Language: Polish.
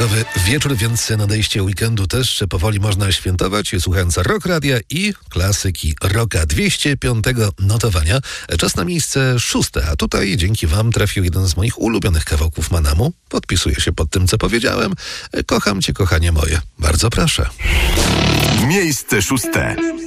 Piątkowy wieczór, więc nadejście weekendu też powoli można świętować, słuchając Rock Radia i klasyki rocka 205 notowania. Czas na miejsce 6, a tutaj dzięki wam trafił jeden z moich ulubionych kawałków Manamu. Podpisuję się pod tym, co powiedziałem. Kocham cię, kochanie moje. Bardzo proszę. Miejsce 6.